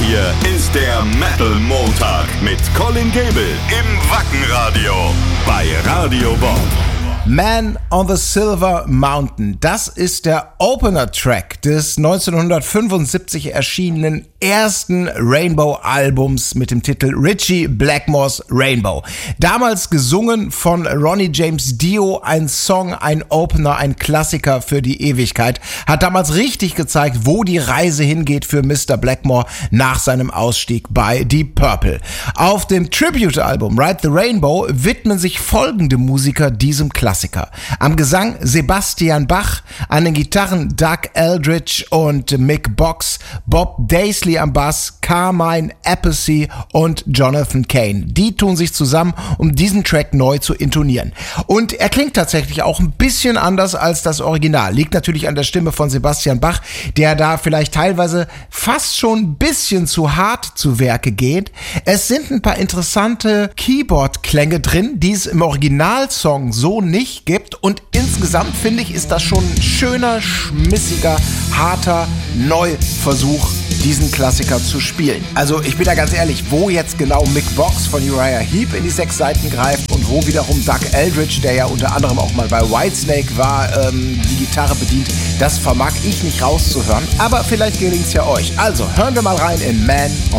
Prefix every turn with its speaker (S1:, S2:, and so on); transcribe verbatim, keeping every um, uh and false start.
S1: hier ist der Metal Montag mit Colin Gable im Wackenradio bei Radio Bob.
S2: Man on the Silver Mountain, das ist der Opener-Track des neunzehnhundertfünfundsiebzig erschienenen ersten Rainbow-Albums mit dem Titel Ritchie Blackmore's Rainbow. Damals gesungen von Ronnie James Dio, ein Song, ein Opener, ein Klassiker für die Ewigkeit. Hat damals richtig gezeigt, wo die Reise hingeht für Mister Blackmore nach seinem Ausstieg bei Deep Purple. Auf dem Tribute-Album Ride the Rainbow widmen sich folgende Musiker diesem Klassiker. Am Gesang Sebastian Bach, an den Gitarren Doug Eldridge und Mick Box, Bob Daisley am Bass, Carmine Appice und Jonathan Cain. Die tun sich zusammen, um diesen Track neu zu intonieren. Und er klingt tatsächlich auch ein bisschen anders als das Original. Liegt natürlich an der Stimme von Sebastian Bach, der da vielleicht teilweise fast schon ein bisschen zu hart zu Werke geht. Es sind ein paar interessante Keyboard-Klänge drin, die es im Originalsong so nicht gibt, und insgesamt finde ich, ist das schon ein schöner, schmissiger, harter Neuversuch, diesen Klassiker zu spielen. Also ich bin da ganz ehrlich, wo jetzt genau Mick Box von Uriah Heep in die sechs Seiten greift und wo wiederum Doug Eldridge, der ja unter anderem auch mal bei Whitesnake war, ähm, die Gitarre bedient, das vermag ich nicht rauszuhören, aber vielleicht gelingt es ja euch. Also hören wir mal rein in Man on